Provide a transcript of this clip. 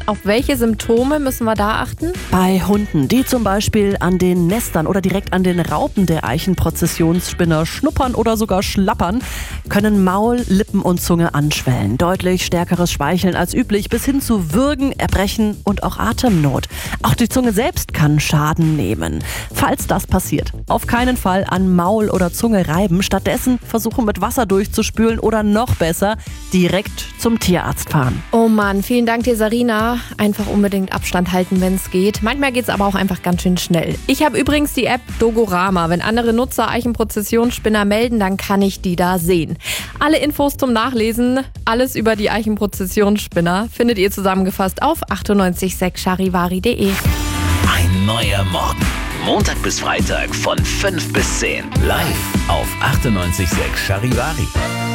Auf welche Symptome müssen wir da achten? Bei Hunden, die zum Beispiel an den Nestern oder direkt an den Raupen der Eichenprozessionsspinner schnuppern oder sogar schlappern, können Maul, Lippen und Zunge anschwellen. Deutlich stärkeres Speicheln als üblich bis hin zu Würgen, Erbrechen und auch Atemnot. Auch die Zunge selbst kann Schaden nehmen. Falls das passiert, auf keinen Fall an Maul oder Zunge reiben. Stattdessen versuchen mit Wasser durchzuspülen oder noch besser direkt zum Tierarzt fahren. Oh Mann, vielen Dank dir, Sarina. Einfach unbedingt Abstand halten, wenn es geht. Manchmal geht es aber auch einfach ganz schön schnell. Ich habe übrigens die App Dogorama. Wenn andere Nutzer Eichenprozessionsspinner melden, dann kann ich die da sehen. Alle Infos zum Nachlesen, alles über die Eichenprozessionsspinner findet ihr zusammengefasst auf 986charivari.de. Ein neuer Morgen. Montag bis Freitag von 5 bis 10. Live auf 98.6 Charivari.